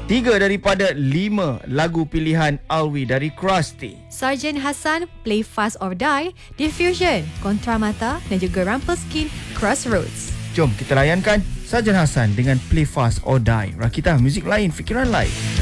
3 daripada 5 lagu pilihan Alwi dari Krusty. Sarjan Hassan, Play Fast or Die, Diffusion, Kontra Mata dan juga Rumpelstiltskin, Crossroads. Jom kita layankan Sarjan Hassan dengan Play Fast or Die. Rakita, muzik lain, fikiran lain.